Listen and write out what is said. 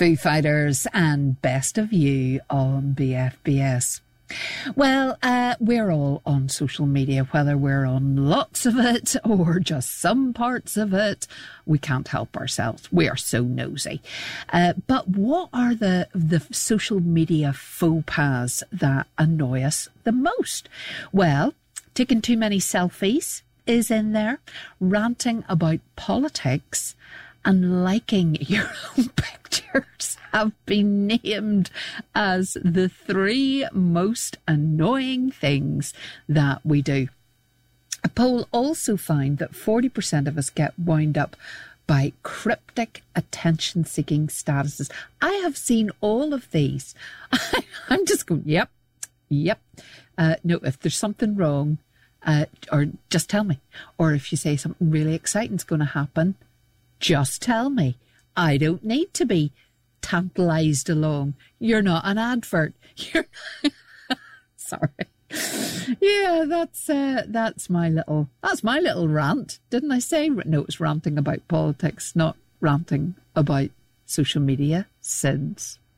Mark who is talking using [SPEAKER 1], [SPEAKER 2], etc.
[SPEAKER 1] Foo Fighters and Best of You on BFBS. Well, we're all on social media, whether we're on lots of it or just some parts of it. We can't help ourselves. We are so nosy. But what are the social media faux pas that annoy us the most? Well, taking too many selfies is in there, ranting about politics, and liking your own pictures have been named as the 3 most annoying things that we do. A poll also found that 40% of us get wound up by cryptic attention-seeking statuses. I have seen all of these. I'm just going, yep. No, if there's something wrong, or just tell me. Or if you say something really exciting's going to happen, just tell me. I don't need to be tantalised along. You're not an advert. You're sorry. Yeah, that's my little rant. Didn't I say? No, it was ranting about politics, not ranting about social media sins.